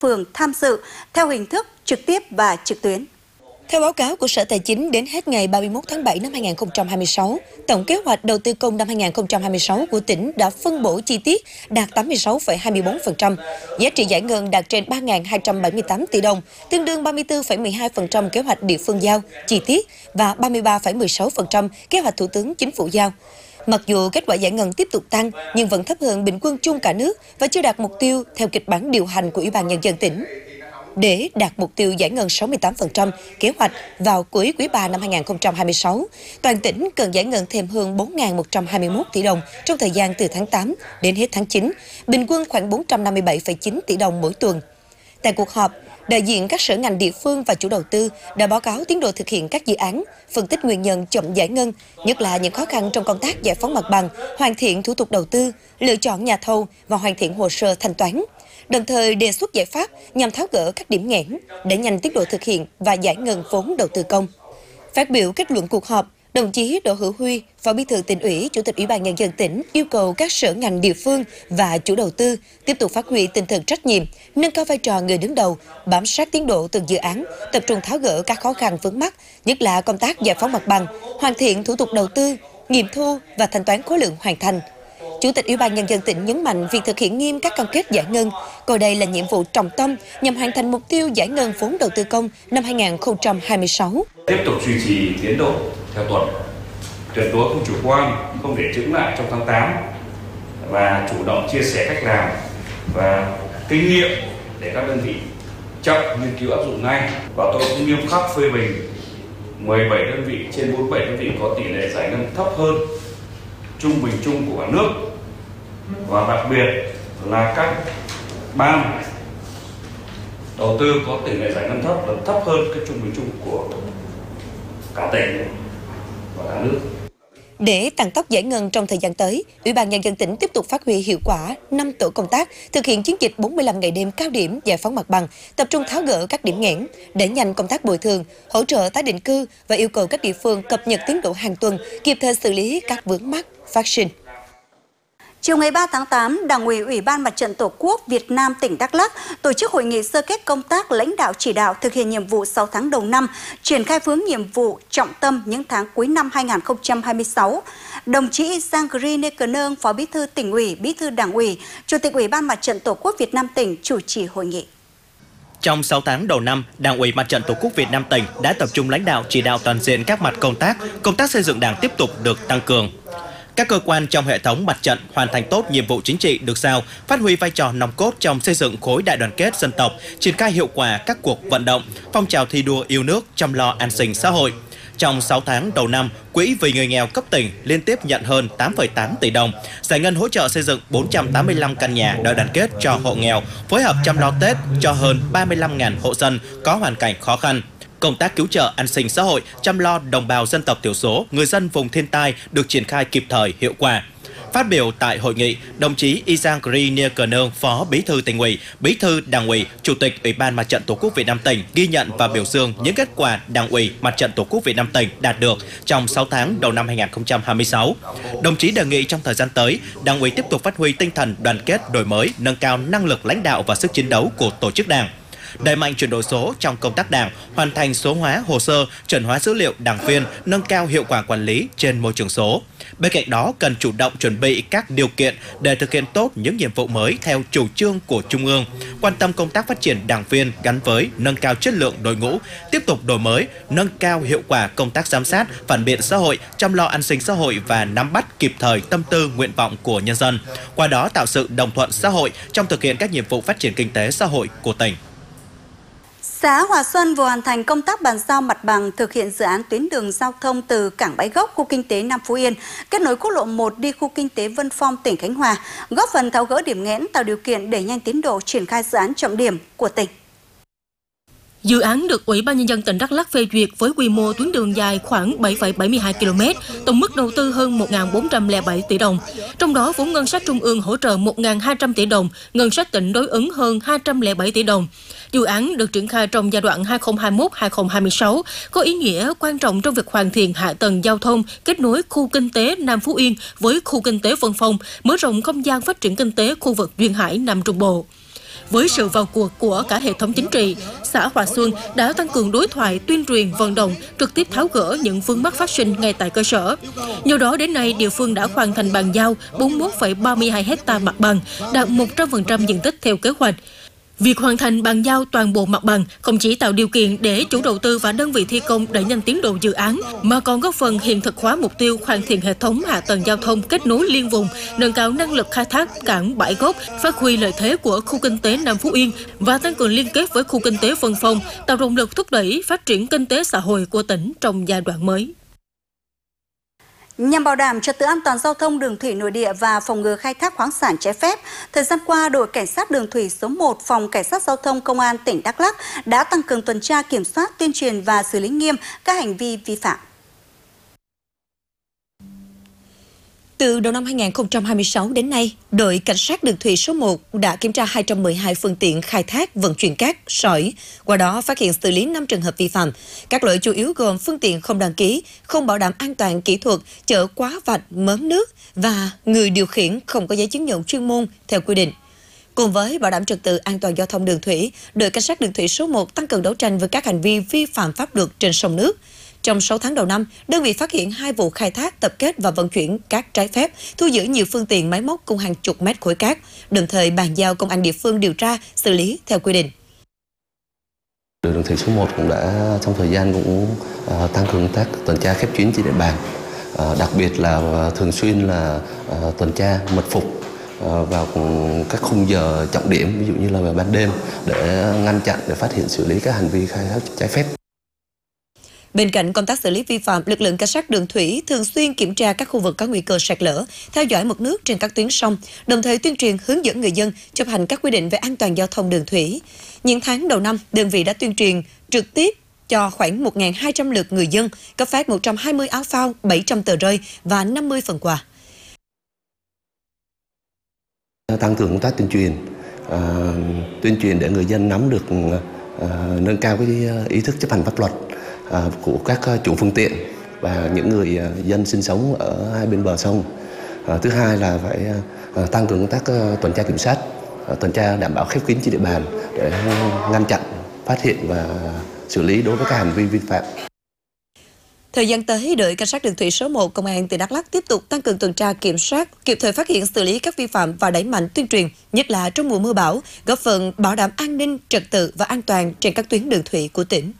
phường tham dự theo hình thức trực tiếp và trực tuyến. Theo báo cáo của Sở Tài chính, đến hết ngày 31 tháng 7 năm 2026, tổng kế hoạch đầu tư công năm 2026 của tỉnh đã phân bổ chi tiết đạt 86,24%, giá trị giải ngân đạt trên 3.278 tỷ đồng, tương đương 34,12% kế hoạch địa phương giao chi tiết và 33,16% kế hoạch Thủ tướng Chính phủ giao. Mặc dù kết quả giải ngân tiếp tục tăng, nhưng vẫn thấp hơn bình quân chung cả nước và chưa đạt mục tiêu theo kịch bản điều hành của Ủy ban Nhân dân tỉnh. Để đạt mục tiêu giải ngân 68% kế hoạch vào cuối quý 3 năm 2026, toàn tỉnh cần giải ngân thêm hơn 4.121 tỷ đồng trong thời gian từ tháng 8 đến hết tháng 9, bình quân khoảng 457,9 tỷ đồng mỗi tuần. Tại cuộc họp, đại diện các sở ngành địa phương và chủ đầu tư đã báo cáo tiến độ thực hiện các dự án, phân tích nguyên nhân chậm giải ngân, nhất là những khó khăn trong công tác giải phóng mặt bằng, hoàn thiện thủ tục đầu tư, lựa chọn nhà thầu và hoàn thiện hồ sơ thanh toán. Đồng thời đề xuất giải pháp nhằm tháo gỡ các điểm nghẽn để nhanh tiến độ thực hiện và giải ngân vốn đầu tư công. Phát biểu kết luận cuộc họp, đồng chí Đỗ Hữu Huy, Phó Bí thư Tỉnh ủy, Chủ tịch Ủy ban Nhân dân tỉnh yêu cầu các sở ngành địa phương và chủ đầu tư tiếp tục phát huy tinh thần trách nhiệm, nâng cao vai trò người đứng đầu, bám sát tiến độ từng dự án, tập trung tháo gỡ các khó khăn vướng mắc, nhất là công tác giải phóng mặt bằng, hoàn thiện thủ tục đầu tư, nghiệm thu và thanh toán khối lượng hoàn thành. Chủ tịch Ủy ban Nhân dân tỉnh nhấn mạnh việc thực hiện nghiêm các cam kết giải ngân, coi đây là nhiệm vụ trọng tâm nhằm hoàn thành mục tiêu giải ngân vốn đầu tư công năm 2026. Tiếp tục duy trì tiến độ theo tuần, tuyệt đối không chủ quan, không để chững lại trong tháng 8 và chủ động chia sẻ cách làm và kinh nghiệm để các đơn vị chậm nghiên cứu áp dụng ngay. Và tôi cũng nghiêm khắc phê bình 17 đơn vị trên 47 đơn vị có tỷ lệ giải ngân thấp hơn trung bình chung của cả nước, và đặc biệt là các ban đầu tư có tỷ lệ giải ngân thấp hơn cái trung bình chung của cả tỉnh và cả nước. Để tăng tốc giải ngân trong thời gian tới, Ủy ban Nhân dân tỉnh tiếp tục phát huy hiệu quả 5 tổ công tác thực hiện chiến dịch 45 ngày đêm cao điểm giải phóng mặt bằng, tập trung tháo gỡ các điểm nghẽn, đẩy nhanh công tác bồi thường, hỗ trợ tái định cư và yêu cầu các địa phương cập nhật tiến độ hàng tuần, kịp thời xử lý các vướng mắc phát sinh. Chiều ngày 3 tháng 8, Đảng ủy Ủy ban Mặt trận Tổ quốc Việt Nam tỉnh Đắk Lắk tổ chức hội nghị sơ kết công tác lãnh đạo chỉ đạo thực hiện nhiệm vụ 6 tháng đầu năm, triển khai phương nhiệm vụ trọng tâm những tháng cuối năm 2026. Đồng chí Giang Gri Nê Cờ Nương, Phó Bí thư Tỉnh ủy, Bí thư Đảng ủy, Chủ tịch Ủy ban Mặt trận Tổ quốc Việt Nam tỉnh chủ trì hội nghị. Trong 6 tháng đầu năm, Đảng ủy Mặt trận Tổ quốc Việt Nam tỉnh đã tập trung lãnh đạo chỉ đạo toàn diện các mặt công tác xây dựng Đảng tiếp tục được tăng cường. Các cơ quan trong hệ thống mặt trận hoàn thành tốt nhiệm vụ chính trị được giao, phát huy vai trò nòng cốt trong xây dựng khối đại đoàn kết dân tộc, triển khai hiệu quả các cuộc vận động, phong trào thi đua yêu nước, chăm lo an sinh xã hội. Trong 6 tháng đầu năm, Quỹ vì người nghèo cấp tỉnh liên tiếp nhận hơn 8,8 tỷ đồng, giải ngân hỗ trợ xây dựng 485 căn nhà đại đoàn kết cho hộ nghèo, phối hợp chăm lo Tết cho hơn 35.000 hộ dân có hoàn cảnh khó khăn. Công tác cứu trợ an sinh xã hội, chăm lo đồng bào dân tộc thiểu số, người dân vùng thiên tai được triển khai kịp thời, hiệu quả. Phát biểu tại hội nghị, đồng chí Giang Gri Nê Cờ Nương, Phó Bí thư Tỉnh ủy, Bí thư Đảng ủy, Chủ tịch Ủy ban Mặt trận Tổ quốc Việt Nam tỉnh ghi nhận và biểu dương những kết quả Đảng ủy Mặt trận Tổ quốc Việt Nam tỉnh đạt được trong 6 tháng đầu năm 2026. Đồng chí đề nghị trong thời gian tới, Đảng ủy tiếp tục phát huy tinh thần đoàn kết, đổi mới, nâng cao năng lực lãnh đạo và sức chiến đấu của tổ chức Đảng. Đẩy mạnh chuyển đổi số trong công tác Đảng, hoàn thành số hóa hồ sơ, chuẩn hóa dữ liệu đảng viên, nâng cao hiệu quả quản lý trên môi trường số. Bên cạnh đó, cần chủ động chuẩn bị các điều kiện để thực hiện tốt những nhiệm vụ mới theo chủ trương của Trung ương, quan tâm công tác phát triển đảng viên gắn với nâng cao chất lượng đội ngũ, tiếp tục đổi mới, nâng cao hiệu quả công tác giám sát, phản biện xã hội, chăm lo an sinh xã hội và nắm bắt kịp thời tâm tư, nguyện vọng của nhân dân. Qua đó tạo sự đồng thuận xã hội trong thực hiện các nhiệm vụ phát triển kinh tế xã hội của tỉnh. Xã Hòa Xuân vừa hoàn thành công tác bàn giao mặt bằng thực hiện dự án tuyến đường giao thông từ Cảng Bãi Gốc, khu kinh tế Nam Phú Yên, kết nối quốc lộ 1 đi khu kinh tế Vân Phong, tỉnh Khánh Hòa, góp phần tháo gỡ điểm nghẽn, tạo điều kiện đẩy nhanh tiến độ triển khai dự án trọng điểm của tỉnh. Dự án được Ủy ban Nhân dân tỉnh Đắk Lắk phê duyệt với quy mô tuyến đường dài khoảng 7,72 km, tổng mức đầu tư hơn 1.407 tỷ đồng. Trong đó, vốn ngân sách trung ương hỗ trợ 1.200 tỷ đồng, ngân sách tỉnh đối ứng hơn 207 tỷ đồng. Dự án được triển khai trong giai đoạn 2021-2026, có ý nghĩa quan trọng trong việc hoàn thiện hạ tầng giao thông, kết nối khu kinh tế Nam Phú Yên với khu kinh tế Vân Phong, mở rộng không gian phát triển kinh tế khu vực Duyên Hải Nam Trung Bộ. Với sự vào cuộc của cả hệ thống chính trị, xã Hòa Xuân đã tăng cường đối thoại, tuyên truyền, vận động, trực tiếp tháo gỡ những vướng mắc phát sinh ngay tại cơ sở. Nhờ đó đến nay, địa phương đã hoàn thành bàn giao 41,32 hecta mặt bằng, đạt 100% diện tích theo kế hoạch. Việc hoàn thành bàn giao toàn bộ mặt bằng không chỉ tạo điều kiện để chủ đầu tư và đơn vị thi công đẩy nhanh tiến độ dự án, mà còn góp phần hiện thực hóa mục tiêu hoàn thiện hệ thống hạ tầng giao thông kết nối liên vùng, nâng cao năng lực khai thác cảng Bãi Gốc, phát huy lợi thế của khu kinh tế Nam Phú Yên và tăng cường liên kết với khu kinh tế Vân Phong, tạo động lực thúc đẩy phát triển kinh tế xã hội của tỉnh trong giai đoạn mới. Nhằm bảo đảm trật tự an toàn giao thông đường thủy nội địa và phòng ngừa khai thác khoáng sản trái phép, thời gian qua, đội Cảnh sát đường thủy số 1 Phòng Cảnh sát Giao thông Công an tỉnh Đắk Lắk đã tăng cường tuần tra kiểm soát, tuyên truyền và xử lý nghiêm các hành vi vi phạm. Từ đầu năm 2026 đến nay, đội Cảnh sát đường thủy số 1 đã kiểm tra 212 phương tiện khai thác vận chuyển cát, sỏi, qua đó phát hiện xử lý 5 trường hợp vi phạm. Các lỗi chủ yếu gồm phương tiện không đăng ký, không bảo đảm an toàn kỹ thuật, chở quá vạch, mớm nước và người điều khiển không có giấy chứng nhận chuyên môn theo quy định. Cùng với bảo đảm trật tự an toàn giao thông đường thủy, đội Cảnh sát đường thủy số 1 tăng cường đấu tranh với các hành vi vi phạm pháp luật trên sông nước. Trong 6 tháng đầu năm, đơn vị phát hiện 2 vụ khai thác, tập kết và vận chuyển cát trái phép, thu giữ nhiều phương tiện máy móc cùng hàng chục mét khối cát, đồng thời bàn giao công an địa phương điều tra, xử lý theo quy định. Đội đường thủy số 1 cũng đã trong thời gian cũng tăng cường công tác tuần tra khép kín trên địa bàn, đặc biệt là thường xuyên là tuần tra mật phục vào các khung giờ trọng điểm, ví dụ như là vào ban đêm để ngăn chặn, để phát hiện xử lý các hành vi khai thác trái phép. Bên cạnh công tác xử lý vi phạm, lực lượng cảnh sát đường thủy thường xuyên kiểm tra các khu vực có nguy cơ sạt lở, theo dõi mực nước trên các tuyến sông, đồng thời tuyên truyền hướng dẫn người dân chấp hành các quy định về an toàn giao thông đường thủy. Những tháng đầu năm, đơn vị đã tuyên truyền trực tiếp cho khoảng 1.200 lượt người dân, cấp phát 120 áo phao, 700 tờ rơi và 50 phần quà. Tăng cường công tác tuyên truyền để người dân nắm được, nâng cao cái ý thức chấp hành pháp luật của các chủ phương tiện và những người dân sinh sống ở hai bên bờ sông. Thứ hai là phải tăng cường công tác tuần tra kiểm soát, tuần tra đảm bảo khép kín trên địa bàn để ngăn chặn, phát hiện và xử lý đối với các hành vi vi phạm. Thời gian tới, đội Cảnh sát đường thủy số 1 Công an tỉnh Đắk Lắk tiếp tục tăng cường tuần tra kiểm soát, kịp thời phát hiện xử lý các vi phạm và đẩy mạnh tuyên truyền, nhất là trong mùa mưa bão, góp phần bảo đảm an ninh, trật tự và an toàn trên các tuyến đường thủy của tỉnh.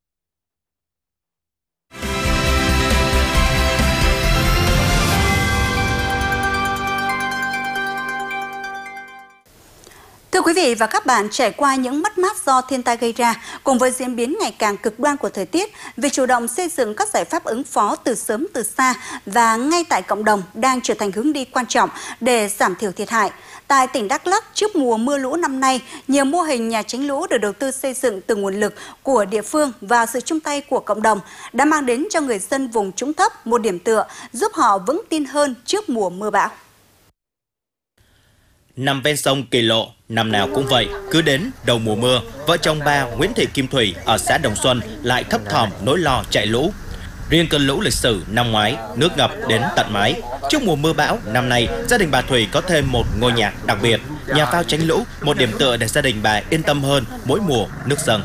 Thưa quý vị và các bạn, trải qua những mất mát do thiên tai gây ra, cùng với diễn biến ngày càng cực đoan của thời tiết, việc chủ động xây dựng các giải pháp ứng phó từ sớm từ xa và ngay tại cộng đồng đang trở thành hướng đi quan trọng để giảm thiểu thiệt hại. Tại tỉnh Đắk Lắk, trước mùa mưa lũ năm nay, nhiều mô hình nhà tránh lũ được đầu tư xây dựng từ nguồn lực của địa phương và sự chung tay của cộng đồng đã mang đến cho người dân vùng trũng thấp một điểm tựa, giúp họ vững tin hơn trước mùa mưa bão. Nằm ven sông Kỳ Lộ, năm nào cũng vậy, cứ đến đầu mùa mưa, vợ chồng bà Nguyễn Thị Kim Thủy ở xã Đồng Xuân lại thấp thỏm nỗi lo chạy lũ. Riêng cơn lũ lịch sử năm ngoái, nước ngập đến tận mái. Trước mùa mưa bão, năm nay, gia đình bà Thủy có thêm một ngôi nhà đặc biệt, nhà phao tránh lũ, một điểm tựa để gia đình bà yên tâm hơn mỗi mùa nước dâng.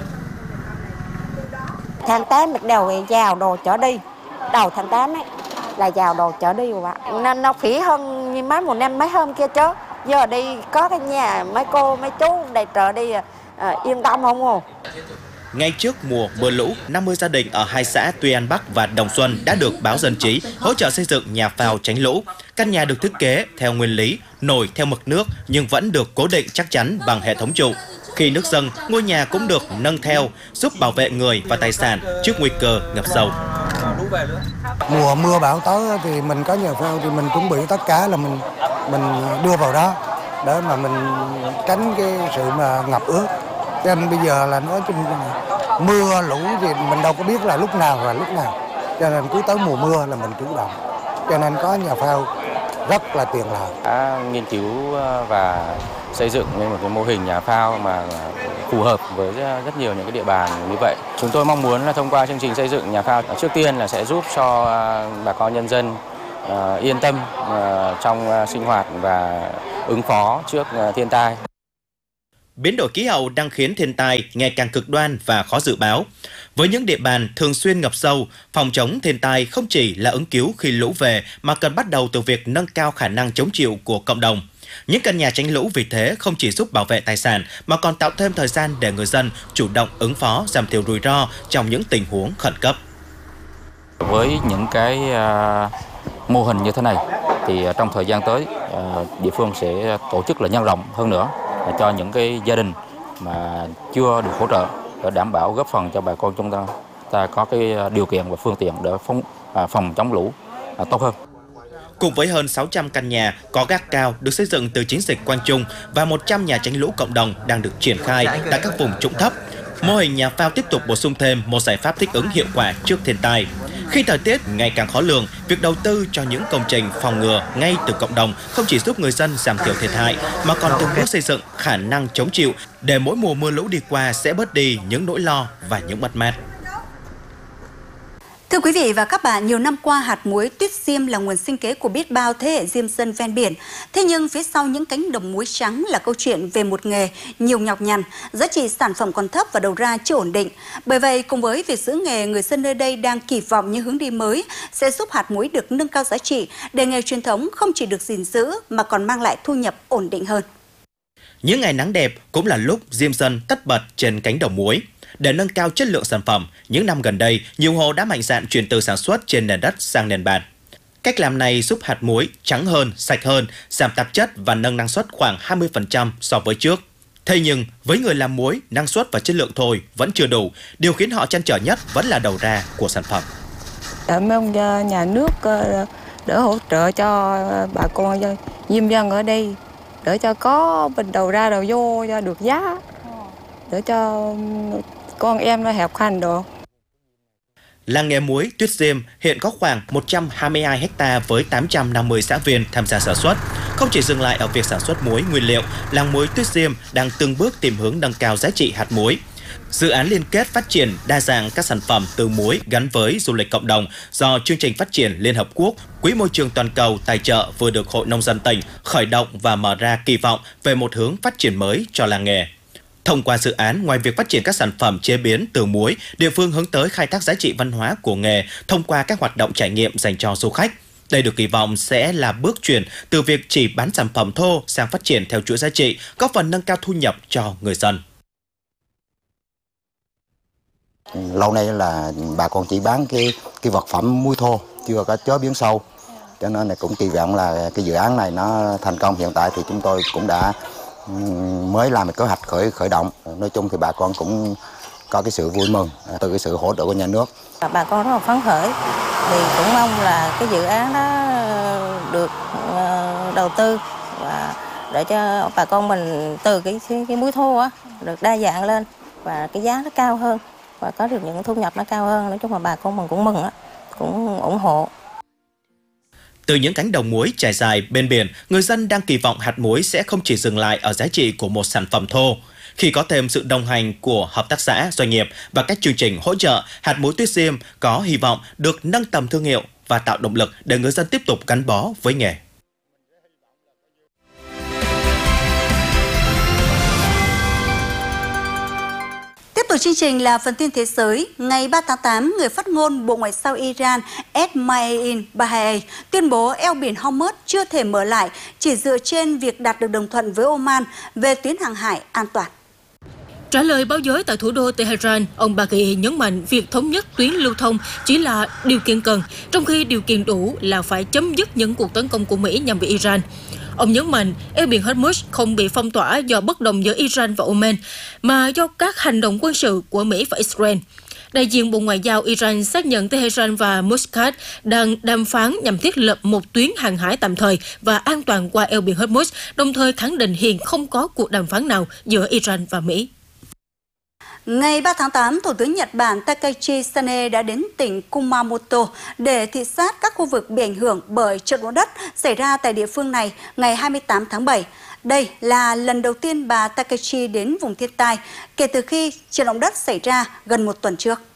Tháng 8 bắt đầu vào đồ chở đi, đầu tháng 8 ấy là vào đồ chở đi rồi bạn. Nên nó phí hơn như mấy một năm mấy hôm kia chứ. Giờ đi có cái nhà mấy cô mấy chú đầy trợ đi yên tâm không hồn. Ngay trước mùa mưa lũ, 50 gia đình ở hai xã Tuy An Bắc và Đồng Xuân đã được báo dân trí hỗ trợ xây dựng nhà phao tránh lũ. Căn nhà được thiết kế theo nguyên lý, nổi theo mực nước nhưng vẫn được cố định chắc chắn bằng hệ thống trụ. Khi nước dâng, ngôi nhà cũng được nâng theo, giúp bảo vệ người và tài sản trước nguy cơ ngập sâu. Mùa mưa bão tới thì mình có nhà phao thì mình chuẩn bị tất cả là mình đưa vào đó để mà mình tránh cái sự mà ngập ướt. Cho nên bây giờ là nói chung mưa lũ thì mình đâu có biết là lúc nào và lúc nào. Cho nên cứ tới mùa mưa là mình chủ động. Cho nên có nhà phao rất là tiện lợi. Đã nghiên cứu và xây dựng nên một cái mô hình nhà phao mà phù hợp với rất nhiều những cái địa bàn như vậy. Chúng tôi mong muốn là thông qua chương trình xây dựng nhà phao, trước tiên là sẽ giúp cho bà con nhân dân yên tâm trong sinh hoạt và ứng phó trước thiên tai. Biến đổi khí hậu đang khiến thiên tai ngày càng cực đoan và khó dự báo. Với những địa bàn thường xuyên ngập sâu, phòng chống thiên tai không chỉ là ứng cứu khi lũ về mà cần bắt đầu từ việc nâng cao khả năng chống chịu của cộng đồng. Những căn nhà tránh lũ vì thế không chỉ giúp bảo vệ tài sản mà còn tạo thêm thời gian để người dân chủ động ứng phó, giảm thiểu rủi ro trong những tình huống khẩn cấp. Với những cái mô hình như thế này thì trong thời gian tới địa phương sẽ tổ chức là nhân rộng hơn nữa cho những cái gia đình mà chưa được hỗ trợ để đảm bảo góp phần cho bà con chúng ta có cái điều kiện và phương tiện để phòng chống lũ tốt hơn. Cùng với hơn 600 căn nhà có gác cao được xây dựng từ chiến dịch Quang Trung và 100 nhà tránh lũ cộng đồng đang được triển khai tại các vùng trũng thấp, mô hình nhà phao tiếp tục bổ sung thêm một giải pháp thích ứng hiệu quả trước thiên tai. Khi thời tiết ngày càng khó lường, việc đầu tư cho những công trình phòng ngừa ngay từ cộng đồng không chỉ giúp người dân giảm thiểu thiệt hại mà còn từng bước xây dựng khả năng chống chịu để mỗi mùa mưa lũ đi qua sẽ bớt đi những nỗi lo và những mất mát. Thưa quý vị và các bạn, nhiều năm qua hạt muối tuyết diêm là nguồn sinh kế của biết bao thế hệ diêm dân ven biển. Thế nhưng phía sau những cánh đồng muối trắng là câu chuyện về một nghề nhiều nhọc nhằn, giá trị sản phẩm còn thấp và đầu ra chưa ổn định. Bởi vậy, cùng với việc giữ nghề, người dân nơi đây đang kỳ vọng những hướng đi mới sẽ giúp hạt muối được nâng cao giá trị để nghề truyền thống không chỉ được gìn giữ mà còn mang lại thu nhập ổn định hơn. Những ngày nắng đẹp cũng là lúc diêm dân tất bật trên cánh đồng muối. Để nâng cao chất lượng sản phẩm, những năm gần đây, nhiều hộ đã mạnh dạn chuyển từ sản xuất trên nền đất sang nền bạt. Cách làm này giúp hạt muối trắng hơn, sạch hơn, giảm tạp chất và nâng năng suất khoảng 20% so với trước. Thế nhưng, với người làm muối, năng suất và chất lượng thôi vẫn chưa đủ. Điều khiến họ trăn trở nhất vẫn là đầu ra của sản phẩm. Mong nhà nước đỡ hỗ trợ cho bà con diêm dân ở đây, để cho có bình đầu ra đầu vô cho được giá, để cho con em nó học hành được. Làng nghề muối Tuyết Diêm hiện có khoảng 122 ha với 850 xã viên tham gia sản xuất. Không chỉ dừng lại ở việc sản xuất muối nguyên liệu, làng muối Tuyết Diêm đang từng bước tìm hướng nâng cao giá trị hạt muối. Dự án liên kết phát triển đa dạng các sản phẩm từ muối gắn với du lịch cộng đồng do Chương trình Phát triển Liên Hợp Quốc, Quỹ Môi trường Toàn cầu tài trợ vừa được Hội Nông dân tỉnh khởi động và mở ra kỳ vọng về một hướng phát triển mới cho làng nghề. Thông qua dự án, ngoài việc phát triển các sản phẩm chế biến từ muối, địa phương hướng tới khai thác giá trị văn hóa của nghề thông qua các hoạt động trải nghiệm dành cho du khách. Đây được kỳ vọng sẽ là bước chuyển từ việc chỉ bán sản phẩm thô sang phát triển theo chuỗi giá trị, góp phần nâng cao thu nhập cho người dân. Lâu nay là bà con chỉ bán cái vật phẩm muối thô, chưa có chế biến sâu. Cho nên là cũng kỳ vọng là cái dự án này nó thành công. Hiện tại thì chúng tôi cũng đã mới làm một kế hoạch khởi động. Nói chung thì bà con cũng có cái sự vui mừng từ cái sự hỗ trợ của nhà nước. Bà con rất là phấn khởi, thì cũng mong là cái dự án đó được đầu tư và để cho bà con mình từ cái muối thô á được đa dạng lên và cái giá nó cao hơn và có được những thu nhập nó cao hơn. Nói chung là bà con mình cũng mừng á, cũng ủng hộ. Từ những cánh đồng muối trải dài bên biển, người dân đang kỳ vọng hạt muối sẽ không chỉ dừng lại ở giá trị của một sản phẩm thô. Khi có thêm sự đồng hành của hợp tác xã, doanh nghiệp và các chương trình hỗ trợ, hạt muối Tuyết Diêm có hy vọng được nâng tầm thương hiệu và tạo động lực để người dân tiếp tục gắn bó với nghề. Tiếp tục chương trình là phần tin thế giới. Ngày 3 tháng 8, người phát ngôn Bộ Ngoại giao Iran Esmail Bahai tuyên bố eo biển Hormuz chưa thể mở lại chỉ dựa trên việc đạt được đồng thuận với Oman về tuyến hàng hải an toàn. Trả lời báo giới tại thủ đô Tehran, ông Bagheri nhấn mạnh việc thống nhất tuyến lưu thông chỉ là điều kiện cần, trong khi điều kiện đủ là phải chấm dứt những cuộc tấn công của Mỹ nhằm vào Iran. Ông nhấn mạnh eo biển Hormuz không bị phong tỏa do bất đồng giữa Iran và Oman, mà do các hành động quân sự của Mỹ và Israel. Đại diện Bộ Ngoại giao Iran xác nhận Tehran và Muscat đang đàm phán nhằm thiết lập một tuyến hàng hải tạm thời và an toàn qua eo biển Hormuz, đồng thời khẳng định hiện không có cuộc đàm phán nào giữa Iran và Mỹ. Ngày 3 tháng 8, Thủ tướng Nhật Bản Takaichi Sane đã đến tỉnh Kumamoto để thị sát các khu vực bị ảnh hưởng bởi trận động đất xảy ra tại địa phương này ngày 28 tháng 7. Đây là lần đầu tiên bà Takaichi đến vùng thiên tai kể từ khi trận động đất xảy ra gần một tuần trước.